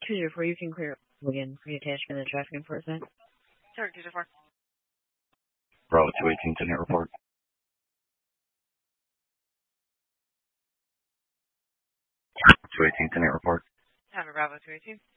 204, you can clear again for the attachment and traffic enforcement. Target 204. Bravo 218, 10 report. Bravo 218, 10 report. Have a Bravo 218.